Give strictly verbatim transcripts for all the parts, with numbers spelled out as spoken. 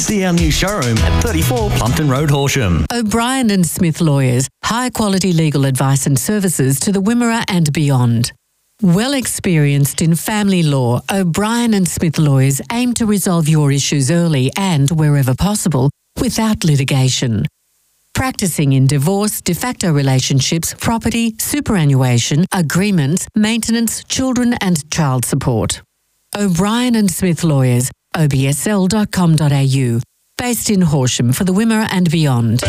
See our new showroom at thirty-four Plumpton Road, Horsham. O'Brien and Smith Lawyers, high-quality legal advice and services to the Wimmera and beyond. Well experienced in family law, O'Brien and Smith Lawyers aim to resolve your issues early and, wherever possible, without litigation. Practicing in divorce, de facto relationships, property, superannuation, agreements, maintenance, children and child support. O'Brien and Smith Lawyers, o b s l dot com dot a u. Based in Horsham for the Wimmera and beyond.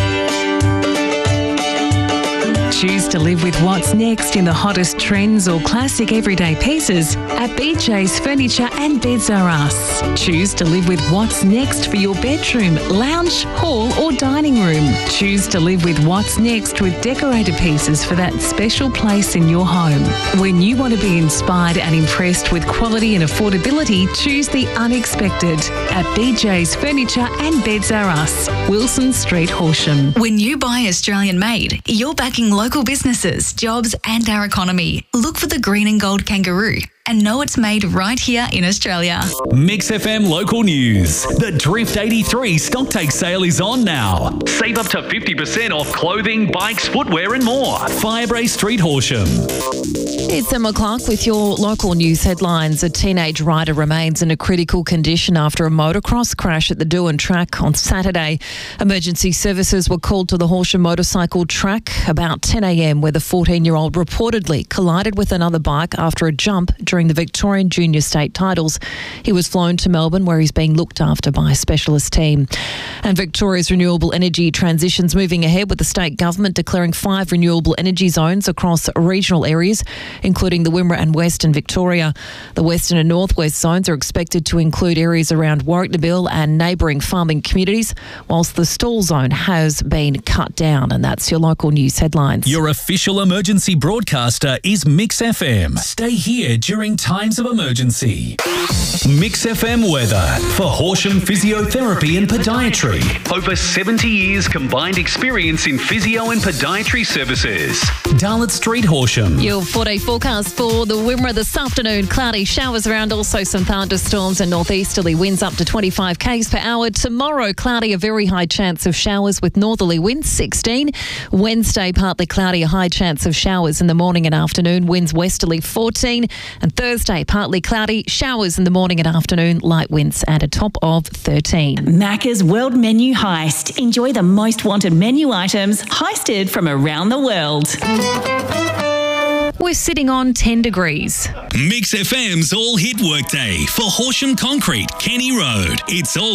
Choose to live with what's next in the hottest trends or classic everyday pieces at B J's Furniture and Beds R Us. Choose to live with what's next for your bedroom, lounge, hall or dining room. Choose to live with what's next with decorated pieces for that special place in your home. When you want to be inspired and impressed with quality and affordability, choose the unexpected at B J's Furniture and Beds R Us, Wilson Street, Horsham. When you buy Australian made, you're backing local businesses, jobs and our economy. Look for the green and gold kangaroo and know it's made right here in Australia. Mix F M local news. The Drift eighty-three stock take sale is on now. Save up to fifty percent off clothing, bikes, footwear and more. Firebrae Street, Horsham. It's Emma Clark with your local news headlines. A teenage rider remains in a critical condition after a motocross crash at the Doohan track on Saturday. Emergency services were called to the Horsham motorcycle track about ten a m where the fourteen-year-old reportedly collided with another bike after a jump during the Victorian Junior State Titles. He was flown to Melbourne where he's being looked after by a specialist team. And Victoria's renewable energy transition's moving ahead with the state government declaring five renewable energy zones across regional areas, including the Wimmera and Western Victoria. The Western and Northwest zones are expected to include areas around Warwick-Nabil and neighbouring farming communities, whilst the Stawell zone has been cut down. And that's your local news headlines. Your official emergency broadcaster is Mix F M. Stay here during times of emergency. Mix F M weather for Horsham Physiotherapy and Podiatry. Over seventy years combined experience in physio and podiatry services. Darlot Street, Horsham. Your four-day forecast for the Wimmera this afternoon. Cloudy showers around, also some thunderstorms and northeasterly winds up to twenty-five kilometres per hour. Tomorrow, cloudy, a very high chance of showers with northerly winds, sixteen. Wednesday, partly cloudy, a high chance of showers in the morning and afternoon, winds westerly, fourteen. And Thursday, partly cloudy, showers in the morning and afternoon, light winds at a top of thirteen. Macca's World Menu Heist. Enjoy the most wanted menu items heisted from around the world. We're sitting on ten degrees. Mix F M's All Hit Workday for Horsham Concrete, Kenny Road. It's all